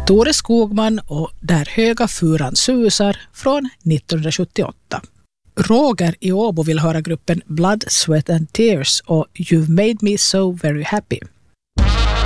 Tore Skogman och Där höga furan susar från 1978. Roger i Åbo vill höra gruppen Blood, Sweat and Tears och You've Made Me So Very Happy.